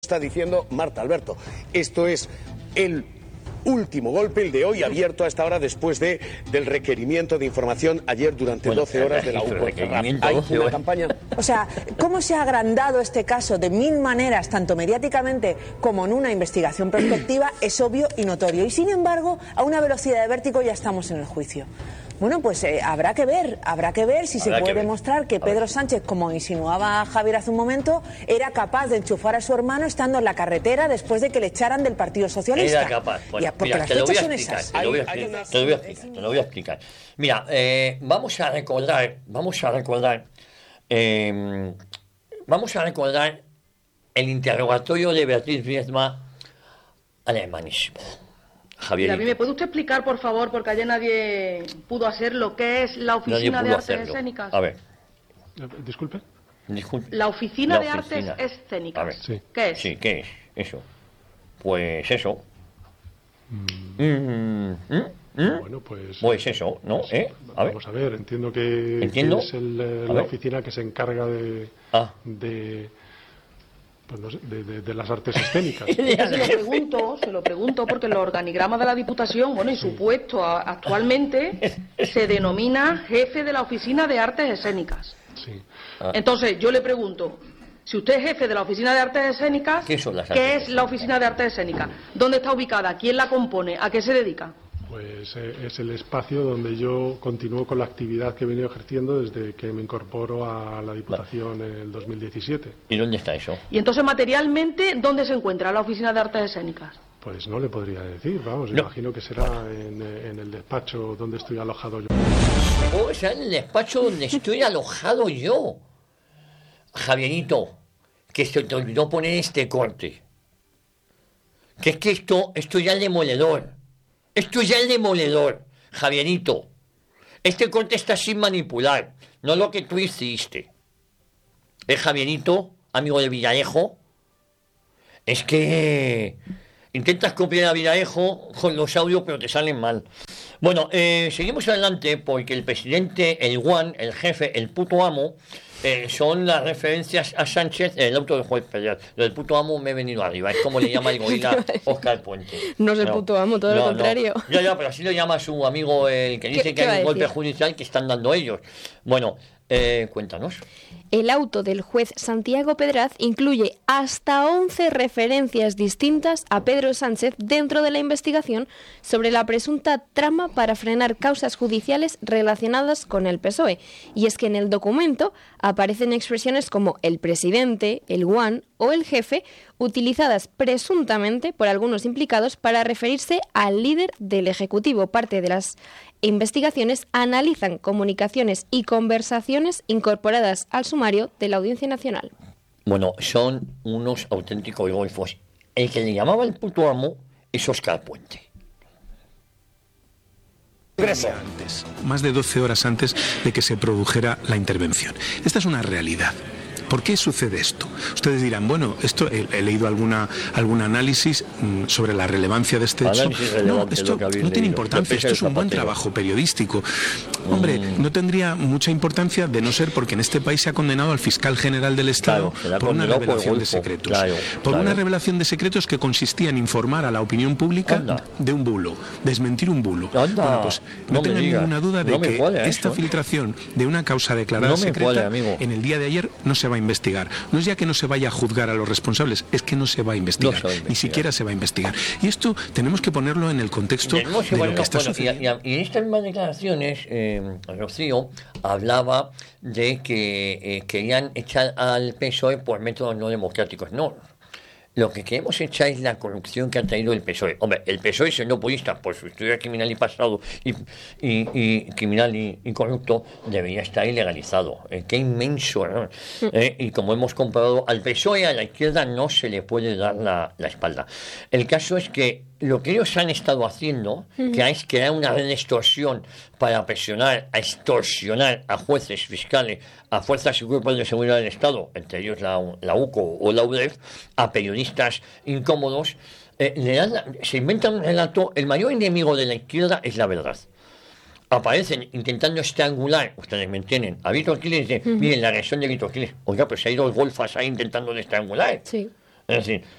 Está diciendo Marta Alberto. Esto es el último golpe, el de hoy, abierto a esta hora después del requerimiento de información ayer durante 12 horas de la UCO. Hay una campaña. O sea, ¿cómo se ha agrandado este caso de mil maneras, tanto mediáticamente como en una investigación prospectiva? Es obvio y notorio. Y sin embargo, a una velocidad de vértigo ya estamos en el juicio. Bueno, pues habrá que ver si se puede demostrar que Pedro Sánchez, como insinuaba Javier hace un momento, era capaz de enchufar a su hermano estando en la carretera después de que le echaran del Partido Socialista. Era capaz. Bueno, ya, porque mira, las te lo voy a fechas explicar, son te lo voy a explicar. Mira, vamos a recordar el interrogatorio de Beatriz Biedma alemanísimo. Javier, a mí me puede usted explicar, por favor, porque ayer nadie pudo hacer lo que es la Oficina de Artes Escénicas. A ver. Disculpe. La Oficina de Artes Escénicas. A ver. Sí. ¿Qué es? Sí, ¿qué es? Eso. Pues eso. Bueno, pues... Pues eso, ¿no? A ver. Vamos a ver, entiendo que es la oficina que se encarga de las artes escénicas. Se lo pregunto porque en los organigramas de la Diputación, y su puesto actualmente se denomina jefe de la Oficina de Artes Escénicas. Sí. Entonces, yo le pregunto, si usted es jefe de la Oficina de Artes Escénicas, ¿qué es la Oficina de Artes Escénicas? ¿Dónde está ubicada? ¿Quién la compone? ¿A qué se dedica? Pues es el espacio donde yo continúo con la actividad que he venido ejerciendo desde que me incorporo a la Diputación en el 2017. ¿Y dónde está eso? Y entonces, materialmente, ¿dónde se encuentra la Oficina de Artes Escénicas? Pues no le podría decir, imagino que será en el despacho donde estoy alojado yo. O sea, en el despacho donde estoy alojado yo. Javierito, que se te olvidó poner este corte. Que es que esto ya es demoledor. Esto ya es demoledor, Javierito. Este corte está sin manipular, no lo que tú hiciste. Javierito, amigo de Villarejo, es que intentas copiar a Villarejo con los audios, pero te salen mal. Bueno, seguimos adelante porque el presidente, el Juan, el jefe, el puto amo, son las referencias a Sánchez en el auto del juez Pedraz. Lo del puto amo me he venido arriba, es como le llama el gorila Óscar Puente. No es el puto amo, todo lo contrario. No. Ya, pero así lo llama su amigo, el que dice que hay un golpe judicial que están dando ellos. Bueno, cuéntanos. El auto del juez Santiago Pedraz incluye hasta 11 referencias distintas a Pedro Sánchez dentro de la investigación sobre la presunta trama para frenar causas judiciales relacionadas con el PSOE. Y es que en el documento aparecen expresiones como el presidente, el Juan o el jefe, utilizadas presuntamente por algunos implicados para referirse al líder del Ejecutivo. Parte de las investigaciones analizan comunicaciones y conversaciones incorporadas al sumario de la Audiencia Nacional. Bueno, son unos auténticos golfos. El que le llamaba el puto amo es Óscar Puente. Más de 12 horas antes de que se produjera la intervención. Esta es una realidad. ¿Por qué sucede esto? Ustedes dirán, bueno, esto he leído algún análisis sobre la relevancia de este hecho. No, esto no tiene importancia, esto es un buen trabajo periodístico. Hombre, no tendría mucha importancia de no ser porque en este país se ha condenado al fiscal general del Estado por una revelación de secretos. Por una revelación de secretos que consistía en informar a la opinión pública de un bulo, desmentir un bulo. Bueno, pues no tengan ninguna duda de que esta filtración de una causa declarada secreta en el día de ayer no se va a investigar. No es ya que no se vaya a juzgar a los responsables, es que no se va a investigar, ni siquiera se va a investigar. Y esto tenemos que ponerlo en el contexto de lo que está sucediendo. Y en estas mismas declaraciones, Rocío hablaba de que querían echar al PSOE por métodos no democráticos. No. Lo que queremos echar es la corrupción que ha traído el PSOE. Hombre, el PSOE, siendo populista por su historia criminal y pasado, y criminal y corrupto, debería estar ilegalizado. Qué inmenso error. Y como hemos comprobado, al PSOE, a la izquierda, no se le puede dar la espalda. El caso es que lo que ellos han estado haciendo, que es crear una red de extorsión para presionar, a extorsionar a jueces, fiscales, a fuerzas y cuerpos de seguridad del Estado, entre ellos la UCO o la UDEF, a periodistas incómodos, se inventan un relato. El mayor enemigo de la izquierda es la verdad. Aparecen intentando estrangular, ustedes me entienden, a Víctor Quiles, miren la reacción de Víctor Quiles, oiga, pues hay dos golfas ahí intentando de estrangular. Sí. Es decir,